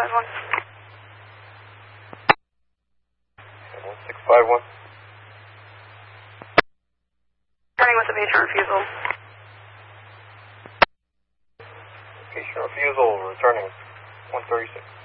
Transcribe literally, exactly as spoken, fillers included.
five one. one six five one. Turning with a patient refusal. Patient refusal, returning one thirty-six.